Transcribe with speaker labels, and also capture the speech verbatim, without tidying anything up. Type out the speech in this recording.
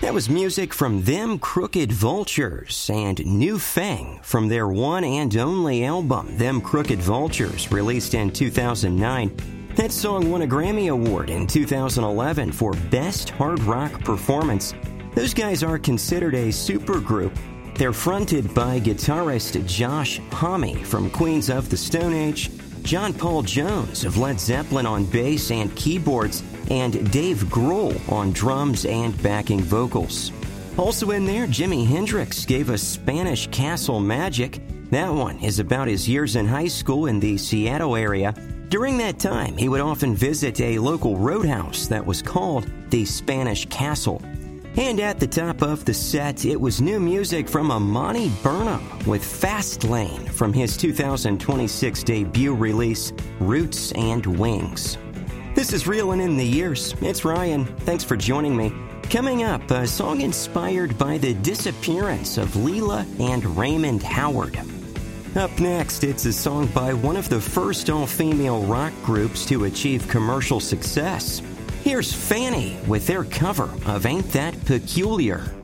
Speaker 1: That was music from Them Crooked Vultures and New Fang from their one and only album, Them Crooked Vultures, released in two thousand nine. That song won a Grammy Award in two thousand eleven for Best Hard Rock Performance. Those guys are considered a supergroup. They're fronted by guitarist Josh Homme from Queens of the Stone Age, John Paul Jones of Led Zeppelin on bass and keyboards, and Dave Grohl on drums and backing vocals. Also in there, Jimi Hendrix gave us Spanish Castle Magic. That one is about his years in high school in the Seattle area. During that time, he would often visit a local roadhouse that was called the Spanish Castle. And at the top of the set, it was new music from Amani Burnham with Fast Lane from his two thousand twenty-six debut release, Roots and Wings. This is Reelin' in the Years. It's Ryan. Thanks for joining me. Coming up, a song inspired by the disappearance of Leela and Raymond Howard. Up next, it's a song by one of the first all-female rock groups to achieve commercial success. Here's Fanny with their cover of Ain't That Peculiar.